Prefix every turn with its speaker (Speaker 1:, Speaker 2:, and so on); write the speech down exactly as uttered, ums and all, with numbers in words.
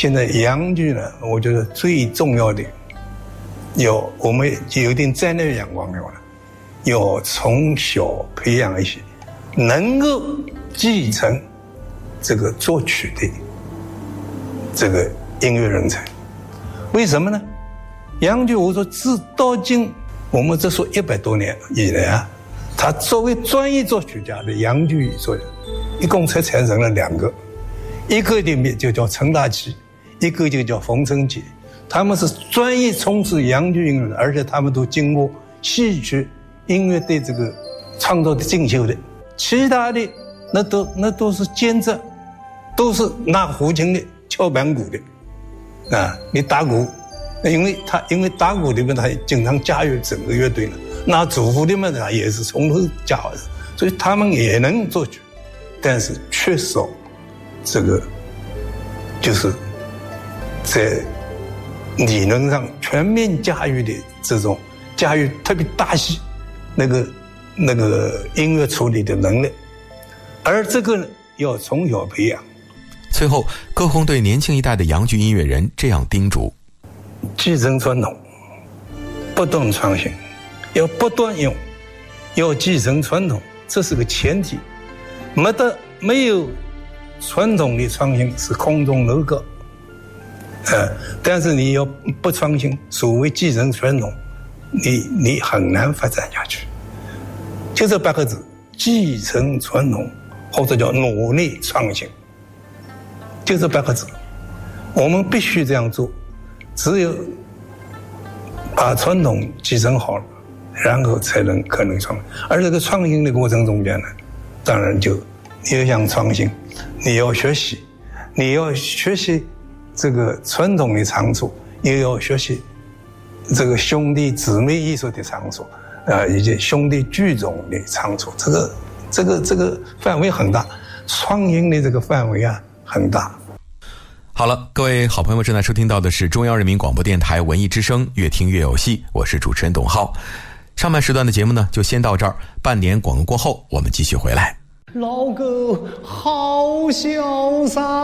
Speaker 1: 现在洋剧呢，我觉得最重要的，有我们有一定战略眼光的话呢，要从小培养一些能够继承这个作曲的这个音乐人才。为什么呢？洋剧我说自到今我们这说一百多年以来啊，他作为专业作曲家的洋剧作家，一共才产生了两个，一个的就叫陈大奇，一个就叫冯承杰。他们是专业从事洋剧音乐的，而且他们都经过戏曲音乐的这个创作的进修的。其他的那都那都是兼职，都是拿胡琴的、敲板鼓的啊。你打鼓，因为他因为打鼓里面他经常驾驭整个乐队了。那主胡的嘛，他也是从头驾驭，所以他们也能作曲，但是缺少这个就是在理论上全面驾驭的这种驾驭特别大戏那个那个音乐处理的能力，而这个呢要从小培养。
Speaker 2: 最后，歌红对年轻一代的洋剧音乐人这样叮嘱：
Speaker 1: 继承传统，不断创新，要不断用，要继承传统，这是个前提。没得没有传统的创新是空中楼阁，呃，但是你要不创新，所谓继承传统，你你很难发展下去。就这八个字：继承传统，或者叫努力创新。就这八个字，我们必须这样做。只有把传统继承好了，然后才能可能创新。而这个创新的过程中间呢，当然就你要想创新，你要学习，你要学习这个传统的长处，也要学习这个兄弟姊妹艺术的长处，啊，以及兄弟剧种的长处。这个这个这个范围很大，创新的这个范围啊很大。
Speaker 2: 好了，各位好朋友，正在收听到的是中央人民广播电台文艺之声，越听越有戏，我是主持人董浩。上半时段的节目呢就先到这儿，半年广告过后我们继续回来。
Speaker 3: 老哥好潇洒。